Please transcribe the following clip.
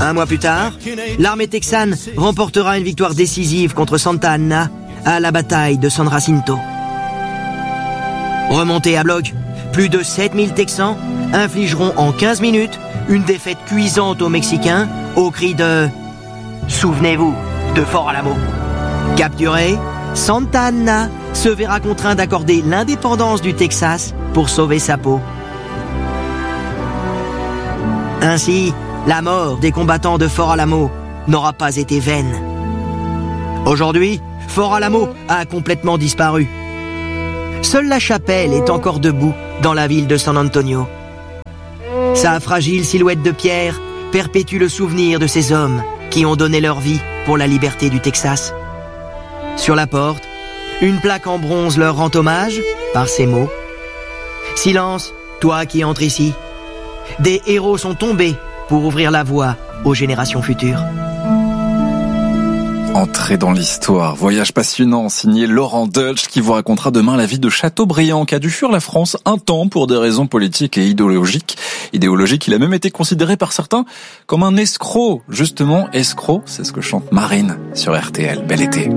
Un mois plus tard, l'armée texane remportera une victoire décisive contre Santa Anna à la bataille de San Jacinto. Remontés à bloc, plus de 7000 Texans infligeront en 15 minutes une défaite cuisante aux Mexicains au cri de « Souvenez-vous de Fort Alamo ». Capturé, Santa Anna se verra contraint d'accorder l'indépendance du Texas pour sauver sa peau. Ainsi, la mort des combattants de Fort Alamo n'aura pas été vaine. Aujourd'hui, Fort Alamo a complètement disparu. Seule la chapelle est encore debout dans la ville de San Antonio. Sa fragile silhouette de pierre perpétue le souvenir de ces hommes qui ont donné leur vie pour la liberté du Texas. Sur la porte, une plaque en bronze leur rend hommage par ces mots. « Silence, toi qui entres ici. Des héros sont tombés pour ouvrir la voie aux générations futures. » Entrée dans l'histoire, voyage passionnant signé Laurent Deutsch qui vous racontera demain la vie de Chateaubriand qui a dû fuir la France un temps pour des raisons politiques et idéologiques. Il a même été considéré par certains comme un escroc. Justement, escroc, c'est ce que chante Marine sur RTL. Bel été.